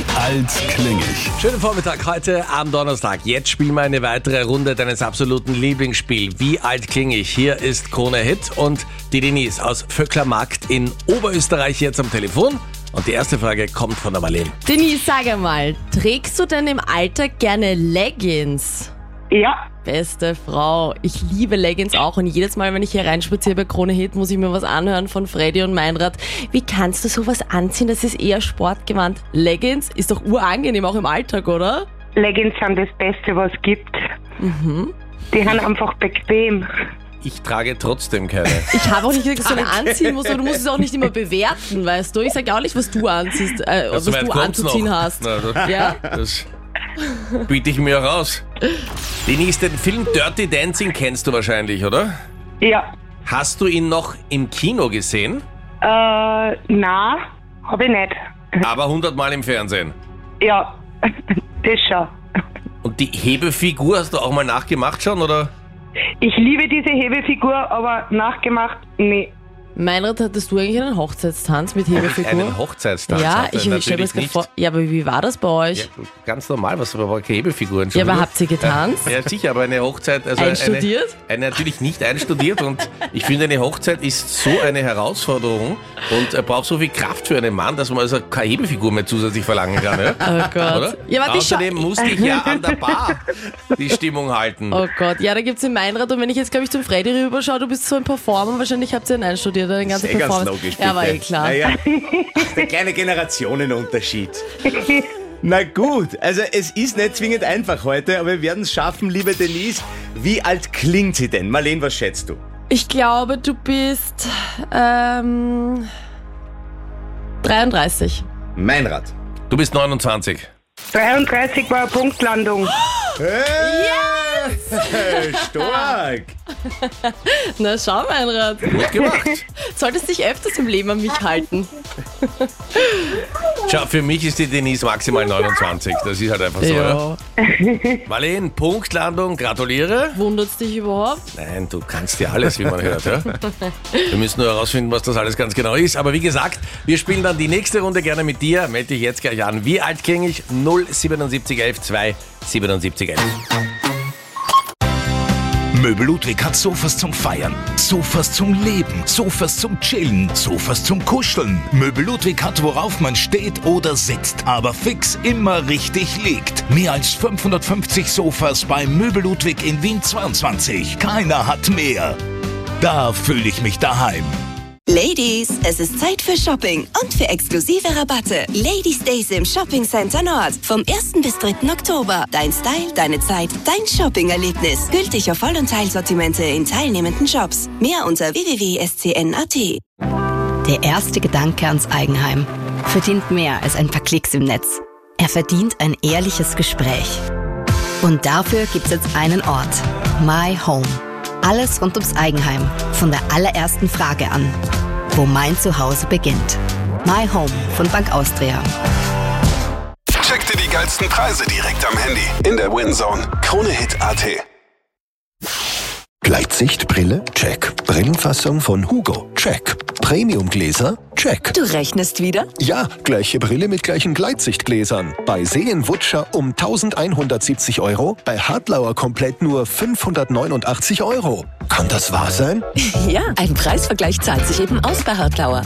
alt klinge ich? Schönen Vormittag heute am Donnerstag. Jetzt spielen wir eine weitere Runde deines absoluten Lieblingsspiels. Wie alt klinge ich? Hier ist Krone Hit und die Denise aus Vöcklermarkt in Oberösterreich jetzt am Telefon. Und die erste Frage kommt von der Marlene. Denise, sag einmal, trägst du denn im Alltag gerne Leggings? Ja, Beste Frau. Ich liebe Leggings auch und jedes Mal, wenn ich hier reinspaziere bei Krone Hit, muss ich mir was anhören von Freddy und Meinrad. Wie kannst du sowas anziehen? Das ist eher sportgewandt. Leggings ist doch urangenehm, auch im Alltag, oder? Leggings sind das Beste, was es gibt. Die sind einfach bequem. Ich trage trotzdem keine. Ich habe auch nicht gesagt, dass du eine anziehen musst, aber du musst es auch nicht immer bewerten, weißt du? Ich sage auch nicht, was du anziehst, was So weit du kommt's anzuziehen noch. hast. Na, Ja? Das biete ich mir raus. Denise, den Film Dirty Dancing kennst du wahrscheinlich, oder? Ja, Hast du ihn noch im Kino gesehen? nein, habe ich nicht. Aber 100-mal im Fernsehen. Ja, das schon. Und die Hebefigur hast du auch mal nachgemacht schon, oder? Ich liebe diese Hebefigur, aber nachgemacht, nee. Meinrad, hattest du eigentlich einen Hochzeitstanz mit Hebefigur? Einen Hochzeitstanz Ja, hatte. ich stelle mir Natürlich das gerade nicht. vor. Ja, aber wie war das bei euch? Ja, ganz normal, was aber keine Hebefiguren. Ja, aber habt ihr getanzt? Ja, sicher, aber eine Hochzeit... Also Einstudiert? Eine natürlich nicht einstudiert und ich finde, eine Hochzeit ist so eine Herausforderung und er braucht so viel Kraft für einen Mann, dass man also keine Hebefigur mehr zusätzlich verlangen kann. Ja? Oh Gott. Oder? Ja, warte, Außerdem musste ich ja an der Bar die Stimmung halten. Oh Gott, ja, da gibt's den Meinrad und wenn ich jetzt, glaube ich, zum Freddy rüberschaue, du bist so ein Performer, wahrscheinlich habt ihr ihn einstudiert, den ganzen Sehr ganz Performance. logisch, Ja, war bitte. klar. Naja, der kleine Generationenunterschied. Na gut, also es ist nicht zwingend einfach heute, aber wir werden es schaffen, liebe Denise. Wie alt klingt sie denn? Marlene, was schätzt du? Ich glaube, du bist 33. Meinrad. Du bist 29. 33 war eine Punktlandung. Stark. Na schau, Meinrad. Gut gemacht. Solltest dich öfters im Leben an mich halten. Schau, für mich ist die Denise maximal 29. Das ist halt einfach so. Ja. Marlene, Punktlandung, gratuliere. Wundert's dich überhaupt? Nein, du kannst ja alles, wie man hört. Ja? Wir müssen nur herausfinden, was das alles ganz genau ist. Aber wie gesagt, wir spielen dann die nächste Runde gerne mit dir. Melde dich jetzt gleich an. Wie alt klinge ich? 07711 2 7711. Möbel Ludwig hat Sofas zum Feiern, Sofas zum Leben, Sofas zum Chillen, Sofas zum Kuscheln. Möbel Ludwig hat, worauf man steht oder sitzt, aber fix immer richtig liegt. Mehr als 550 Sofas bei Möbel Ludwig in Wien 22. Keiner hat mehr. Da fühle ich mich daheim. Ladies, es ist Zeit für Shopping und für exklusive Rabatte. Ladies Days im Shopping Center Nord. Vom 1. bis 3. Oktober. Dein Style, deine Zeit, dein Shopping-Erlebnis. Gültig auf Voll- und Teilsortimente in teilnehmenden Shops. Mehr unter www.scn.at. Der erste Gedanke ans Eigenheim verdient mehr als ein paar Klicks im Netz. Er verdient ein ehrliches Gespräch. Und dafür gibt's jetzt einen Ort. My Home. Alles rund ums Eigenheim. Von der allerersten Frage an. Wo mein Zuhause beginnt. My Home von Bank Austria. Check dir die geilsten Preise direkt am Handy. In der WinZone. KroneHit.at. Gleitsichtbrille? Check. Brillenfassung von Hugo? Check. Premiumgläser? Check. Du rechnest wieder? Ja, gleiche Brille mit gleichen Gleitsichtgläsern. Bei Seen-Wutscher um 1170 €, bei Hartlauer komplett nur 589 €. Kann das wahr sein? Ja, ein Preisvergleich zahlt sich eben aus bei Hartlauer.